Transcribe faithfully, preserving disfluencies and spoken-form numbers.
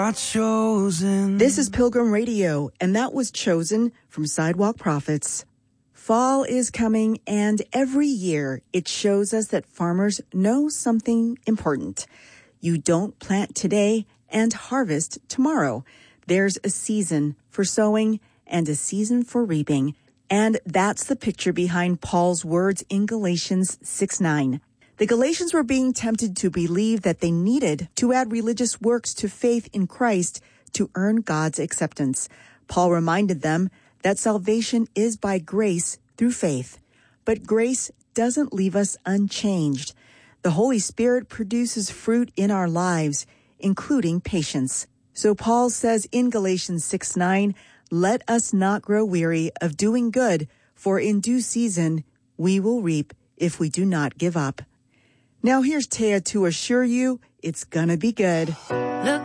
Are chosen. This is Pilgrim Radio, and that was Chosen from Sidewalk Prophets. Fall is coming, and every year it shows us that farmers know something important. You don't plant today and harvest tomorrow. There's a season for sowing and a season for reaping. And that's the picture behind Paul's words in Galatians six nine. The Galatians were being tempted to believe that they needed to add religious works to faith in Christ to earn God's acceptance. Paul reminded them that salvation is by grace through faith. But grace doesn't leave us unchanged. The Holy Spirit produces fruit in our lives, including patience. So Paul says in Galatians six nine, let us not grow weary of doing good, for in due season we will reap if we do not give up. Now here's Taya to assure you it's gonna be good. Look